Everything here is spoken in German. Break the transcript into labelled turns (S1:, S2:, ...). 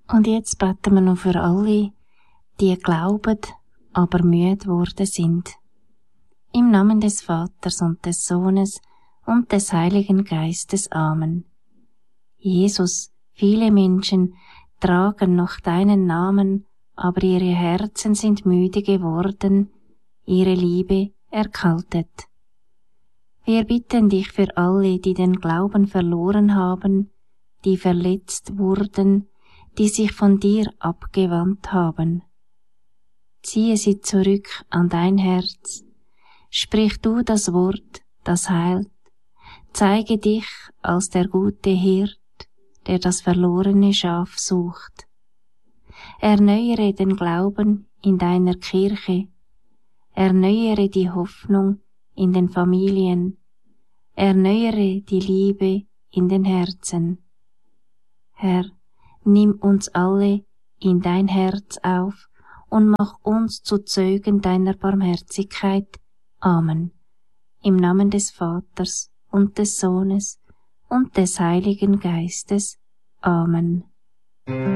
S1: Und jetzt beten wir noch für alle, die glauben, aber müde geworden sind. Im Namen des Vaters und des Sohnes und des Heiligen Geistes. Amen. Jesus, viele Menschen tragen noch deinen Namen, aber ihre Herzen sind müde geworden, ihre Liebe erkaltet. Wir bitten dich für alle, die den Glauben verloren haben, die verletzt wurden, die sich von dir abgewandt haben. Ziehe sie zurück an dein Herz. Sprich du das Wort, das heilt. Zeige dich als der gute Hirt, der das verlorene Schaf sucht. Erneuere den Glauben in deiner Kirche. Erneuere die Hoffnung in den Familien. Erneuere die Liebe in den Herzen. Herr, nimm uns alle in dein Herz auf und mach uns zu Zeugen deiner Barmherzigkeit. Amen. Im Namen des Vaters und des Sohnes und des Heiligen Geistes. Amen.